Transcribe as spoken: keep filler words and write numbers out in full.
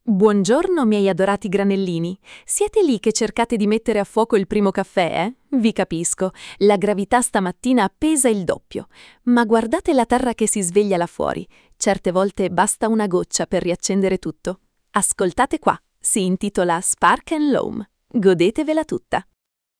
Buongiorno, miei adorati granellini. Siete lì che cercate di mettere a fuoco il primo caffè, eh? Vi capisco, la gravità stamattina pesa il doppio. Ma guardate la terra che si sveglia là fuori. Certe volte basta una goccia per riaccendere tutto. Ascoltate qua, si intitola Spark and Loam. Godetevela tutta.